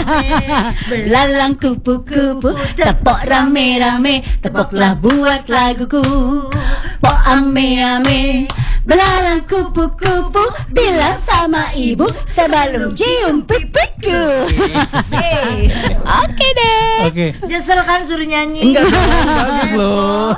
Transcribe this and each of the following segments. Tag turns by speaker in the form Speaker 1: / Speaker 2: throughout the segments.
Speaker 1: Belalang kupu-kupu, tepok rame-rame, tepoklah buat laguku. Pok ame-ame, belalang kupu-kupu, bilang sama ibu sebelum cium pipiku. Oke deh.
Speaker 2: Oke.
Speaker 3: Nyesel kan suruh nyanyi.
Speaker 2: Enggak, bagus loh.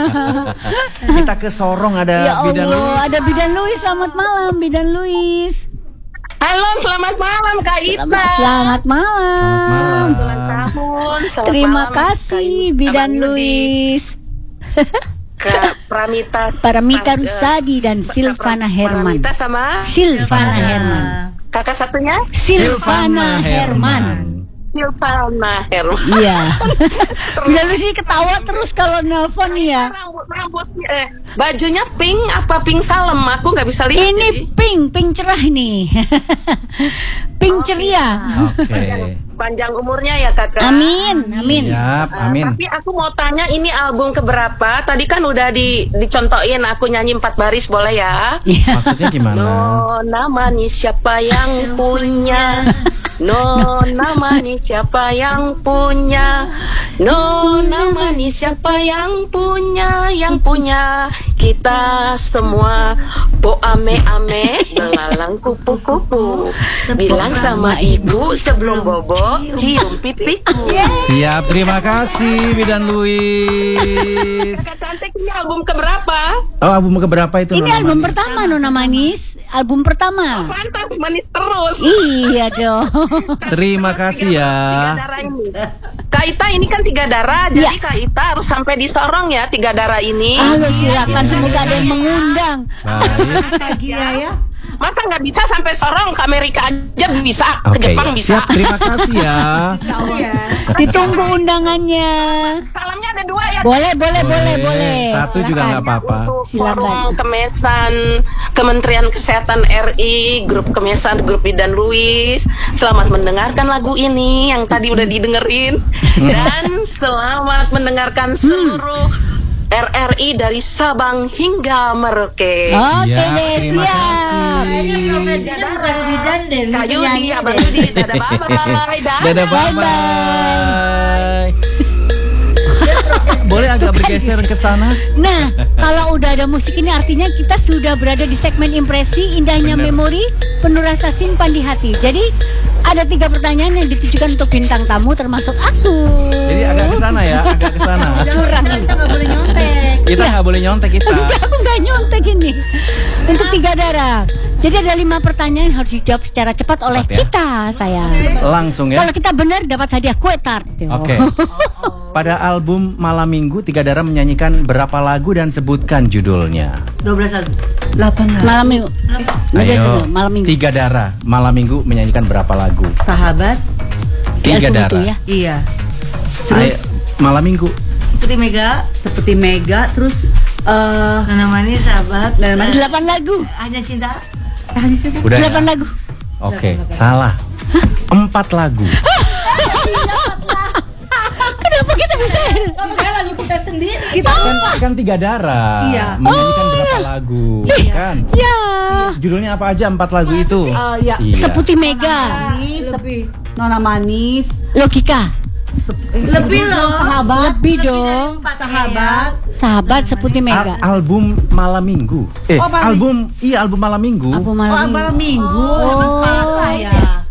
Speaker 2: Kita ke Sorong ada
Speaker 1: Ya
Speaker 2: Bidan
Speaker 1: Allah,
Speaker 2: Luis.
Speaker 1: ada Bidan Luis. Selamat malam, Bidan Luis.
Speaker 4: Halo, selamat malam Kak Ita.
Speaker 1: Selamat malam.
Speaker 4: Ulang tahun. Selamat
Speaker 1: Terima
Speaker 4: malam,
Speaker 1: kasih,
Speaker 4: Kak
Speaker 1: Bidan
Speaker 4: Abang Yudi,
Speaker 1: Luis.
Speaker 4: Kak Pramita.
Speaker 1: Paramita Rusadi dan Silvana Herman.
Speaker 4: Pramita sama
Speaker 1: Silvana Herman.
Speaker 4: kakak satunya
Speaker 1: Silvana Herman.
Speaker 4: Silvana Herman.
Speaker 1: Iya. Bidan Luis ini ketawa terus kalau nelpon ya.
Speaker 4: Rambutnya bajunya pink apa pink salem? Aku nggak bisa lihat.
Speaker 1: Ini pink cerah nih. Pink ceria.
Speaker 2: Oke.
Speaker 4: Panjang umurnya ya kakak.
Speaker 1: Amin.
Speaker 2: Siap, amin.
Speaker 4: Tapi aku mau tanya ini album keberapa? Tadi kan udah dicontohin aku nyanyi 4 baris boleh ya?
Speaker 2: Maksudnya gimana?
Speaker 4: Nona manis siapa yang punya? Nona manis siapa yang punya? Nona manis siapa yang punya? Yang punya kita semua. Bo ame-ame, belalang kupu-kupu. Bilang sama ibu sebelum bobo, cium pipiku.
Speaker 2: Siap, terima kasih Bidan Luis.
Speaker 4: Kakak cantik, ini album keberapa?
Speaker 2: Oh, album keberapa itu?
Speaker 1: Ini
Speaker 2: Nona
Speaker 1: album
Speaker 2: Manis?
Speaker 1: pertama Nona Manis. Album pertama.
Speaker 4: Pantas manis terus.
Speaker 1: Iya dong.
Speaker 2: Terima kasih
Speaker 4: Tiga
Speaker 2: ya.
Speaker 4: darah ini. Kak Ita ini kan 3 darah,
Speaker 1: Ya.
Speaker 4: jadi Kak Ita harus sampai di Sorong ya 3 darah ini.
Speaker 1: Halo, silakan, semoga ada yang mengundang.
Speaker 2: Baik.
Speaker 3: Nostalgia ya.
Speaker 4: Masa nggak bisa sampai Sorong, ke Amerika aja bisa, ke
Speaker 2: Oke,
Speaker 4: Jepang bisa.
Speaker 2: siap, terima kasih ya.
Speaker 1: Ditunggu undangannya.
Speaker 4: Salamnya ada 2 ya.
Speaker 1: Boleh.
Speaker 2: Satu juga
Speaker 1: Silakan.
Speaker 2: nggak apa-apa.
Speaker 4: Untuk
Speaker 1: Silakan.
Speaker 4: Forum Kemesan Kementerian Kesehatan RI, Grup Kemesan, Grup Bidan Luis. Selamat mendengarkan lagu ini yang tadi udah didengerin dan selamat mendengarkan seluruh RRI dari Sabang hingga Merauke.
Speaker 1: Oke
Speaker 2: Siap,
Speaker 1: deh,
Speaker 2: terima
Speaker 1: siap.
Speaker 3: Kayaknya profesinya bukan bidan deh.
Speaker 4: Kak Yudi, Abang Yudi, dadah bye-bye.
Speaker 2: Dadah, bye-bye. Boleh agak bergeser ke sana?
Speaker 1: Nah, kalau udah ada musik ini artinya kita sudah berada di segmen impresi indahnya
Speaker 2: Bener.
Speaker 1: memori penuh rasa simpan di hati. Jadi ada 3 pertanyaan yang ditujukan untuk bintang tamu termasuk aku.
Speaker 2: Jadi agak ke sana ya, agak ke sana.
Speaker 1: Curang ini.
Speaker 3: Kita nggak boleh nyontek.
Speaker 2: Kita nggak boleh nyontek kita.
Speaker 1: Enggak, aku nggak nyontek ini. Untuk 3 darah. Jadi ada 5 pertanyaan yang harus dijawab secara cepat oleh
Speaker 2: Cepat ya.
Speaker 1: kita, sayang.
Speaker 2: Langsung ya.
Speaker 1: Kalau kita benar dapat hadiah kue tart.
Speaker 2: Oke. Pada album Malam Minggu, 3 darah menyanyikan berapa lagu dan sebutkan judulnya.
Speaker 3: 12 lagu. 8
Speaker 1: Malam minggu.
Speaker 2: Ayo,
Speaker 1: Malam minggu.
Speaker 2: 3 darah Malam Minggu menyanyikan berapa lagu?
Speaker 3: Sahabat.
Speaker 1: Di
Speaker 2: 3
Speaker 1: album itu
Speaker 2: darah.
Speaker 1: ya.
Speaker 3: Iya.
Speaker 2: Ayo, Malam Minggu.
Speaker 3: Seperti Mega, terus Nana Manis, sahabat. Nana Manis.
Speaker 1: 8 lagu.
Speaker 3: Hanya cinta. Hanya cinta.
Speaker 2: Udah
Speaker 1: 8
Speaker 2: ya?
Speaker 1: lagu.
Speaker 2: Oke, salah. 4 lagu.
Speaker 1: Kenapa kita bisa?
Speaker 3: Makanya lagu kita sendiri.
Speaker 2: Kita kan 3 darah.
Speaker 3: Iya.
Speaker 2: Menyanyikan berapa lagu? Kan?
Speaker 1: Ya.
Speaker 2: Judulnya apa aja 4 lagu itu?
Speaker 3: Ya.
Speaker 2: Iya.
Speaker 1: Seputih Mega.
Speaker 3: Lebih. Nona Manis.
Speaker 1: Logika.
Speaker 3: Lebih loh. Sahabat.
Speaker 1: Lebih dong.
Speaker 3: Sahabat.
Speaker 1: Sahabat Seputih Mega.
Speaker 2: Album Malam Minggu.
Speaker 3: Oh, Malam
Speaker 2: album Malam Minggu.
Speaker 1: Album
Speaker 3: Oh,
Speaker 1: malam.
Speaker 3: malam minggu.
Speaker 1: Oh.
Speaker 3: Empat lah ya.